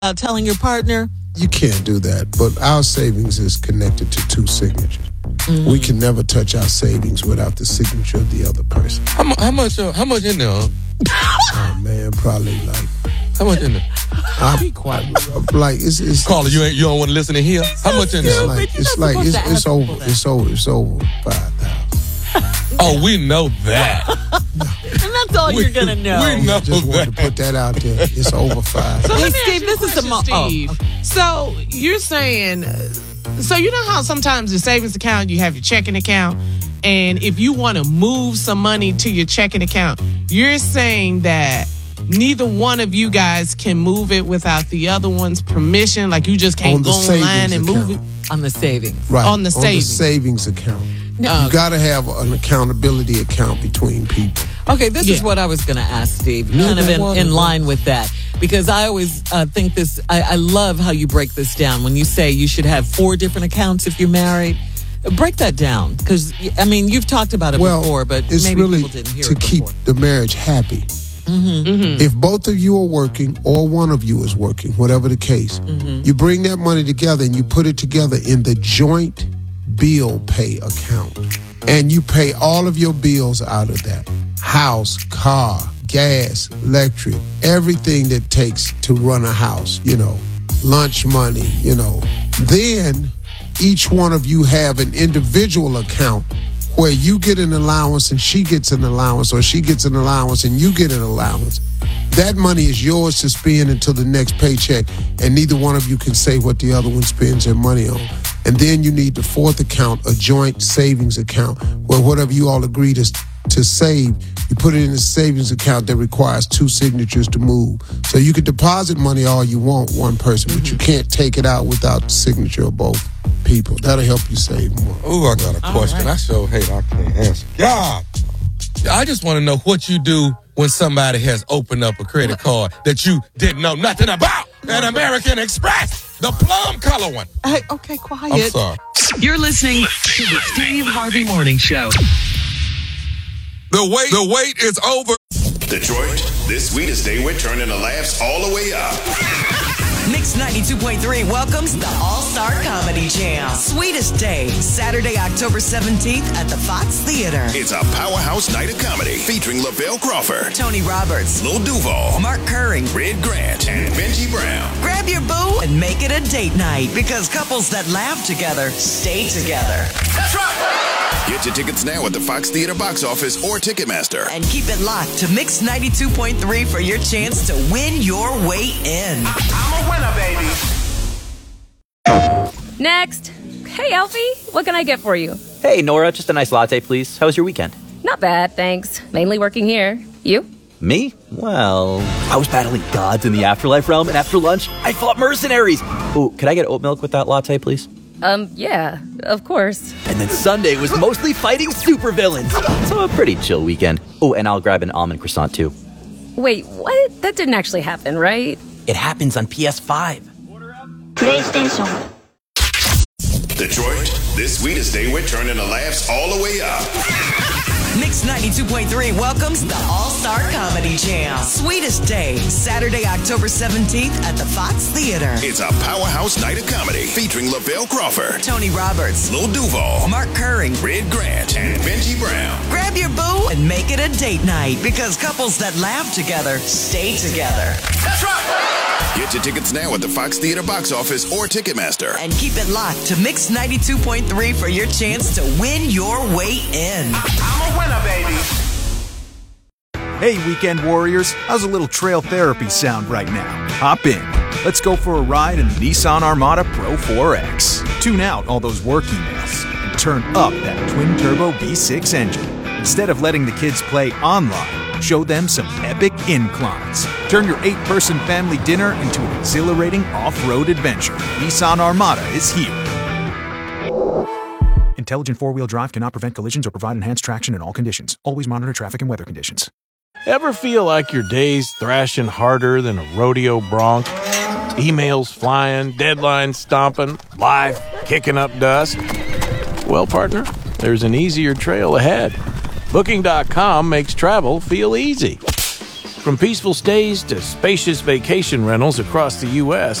telling your partner? You can't do that, but our savings is connected to two signatures. We can never touch our savings without the signature of the other person. How much in there? Oh man, probably like. How much in there? I'll be quiet. Like it's. Caller, you don't want to listen to here. How much in there? It's over 5,000. Oh, we know that. And that's all you're gonna know. We know Just that. wanted to put that out there. It's over 5. So Hey, let me Steve, ask you this a is the question, Steve. So you're saying, so you know how sometimes the savings account, you have your checking account, and if you want to move some money to your checking account, you're saying that neither one of you guys can move it without the other one's permission? Like you just can't On the go online savings and move account. it? On the savings. Right. On the savings account. You got to have an accountability account between people. Okay, this is Yeah. what I was going to ask, Steve. Kind of in line with that. Because I always think this, I love how you break this down. When you say you should have 4 different accounts if you're married, break that down. Because, I mean, you've talked about it before, but it's maybe really people didn't hear to it keep before. the marriage happy. If both of you are working or one of you is working, whatever the case, you bring that money together and you put it together in the joint bill pay account. And you pay all of your bills out of that. House, car, gas, electric, everything that takes to run a house, lunch money, Then each one of you have an individual account where you get an allowance and she gets an allowance, or she gets an allowance and you get an allowance. That money is yours to spend until the next paycheck, and neither one of you can say what the other one spends their money on. And then you need the 4th account, a joint savings account, where whatever you all agree to save, you put it in a savings account that requires 2 signatures to move. So you can deposit money all you want, one person, but you can't take it out without the signature of both people. That'll help you save more. Ooh, I got a question. I sure hate I can't answer. God, I just want to know what you do when somebody has opened up a credit card that you didn't know nothing about. An American Express, the plum color one. Hey, okay, quiet. I'm sorry. You're listening to the Steve Harvey Morning Show. The wait is over. Detroit, this sweetest day we're turning the laughs all the way up. Mix 92.3 welcomes the All-Star Comedy Jam. Sweetest Day, Saturday, October 17th at the Fox Theater. It's a powerhouse night of comedy featuring Lavelle Crawford, Tony Roberts, Lil Duval, Mark Curry, Red Grant, and Benji Brown. grab your boo and make it a date night, because couples that laugh together stay together. That's right. Get your tickets now at the Fox Theater box office or Ticketmaster. And keep it locked to Mix 92.3 for your chance to win your way in. I'm a winner, baby. Next. Hey, Alfie. What can I get for you? Hey, Nora, just a nice latte, please. How was your weekend? Not bad, thanks. Mainly working here. You? Me? Well, I was battling gods in the afterlife realm, and after lunch, I fought mercenaries. Ooh, could I get oat milk with that latte, please? Yeah, of course. And then Sunday was mostly fighting supervillains. So a pretty chill weekend. Oh, and I'll grab an almond croissant, too. Wait, what? That didn't actually happen, right? It happens on PS5. PlayStation. Detroit, this sweetest day we're turning the laughs all the way up. Mix 92.3 welcomes the All-Star Comedy Jam. Sweetest Day, Saturday, October 17th at the Fox Theater. It's a powerhouse night of comedy featuring Lavelle Crawford, Tony Roberts, Lil Duval, Mark Curry, Red Grant, and Benji Brown. grab your boo and make it a date night, because couples that laugh together stay together. That's right. Get your tickets now at the Fox Theater box office or Ticketmaster. And keep it locked to Mix 92.3 for your chance to win your way in. I'm a winner, baby. Hey, weekend warriors, how's a little trail therapy sound right now? Hop in. Let's go for a ride in the Nissan Armada Pro 4X. Tune out all those work emails and turn up that twin-turbo V6 engine. Instead of letting the kids play online, show them some epic inclines. Turn your 8-person family dinner into an exhilarating off-road adventure. Nissan Armada is here. Intelligent four-wheel drive cannot prevent collisions or provide enhanced traction in all conditions. Always monitor traffic and weather conditions. Ever feel like your day's thrashing harder than a rodeo bronc? Emails flying, deadlines stomping, life kicking up dust? Well, partner, there's an easier trail ahead. Booking.com makes travel feel easy. From peaceful stays to spacious vacation rentals across the U.S.,